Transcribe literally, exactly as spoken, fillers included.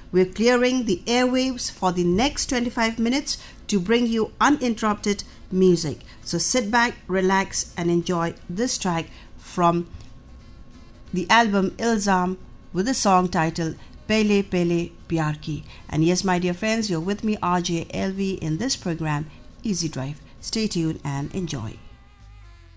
We're clearing the airwaves for the next twenty-five minutes to bring you uninterrupted music. So sit back, relax, and enjoy this track from the album Ilzam with the song titled Pehle Pehle Pyar Ki. And yes, my dear friends, you're with me, R J L V, in this program, Easy Drive. Stay tuned and enjoy.